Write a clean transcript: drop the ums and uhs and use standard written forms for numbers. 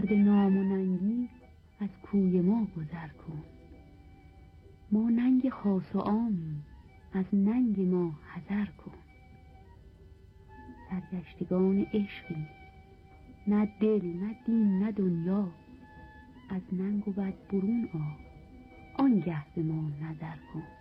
مرد نام و ننگی از کوی ما گذر کن. ما ننگ خاص و عامیم، از ننگ ما حذر کن. سرگشتگان عشقی، نه دل نه دین نه دنیا، از ننگ و بد برون آ، آنگه به ما نظر کن.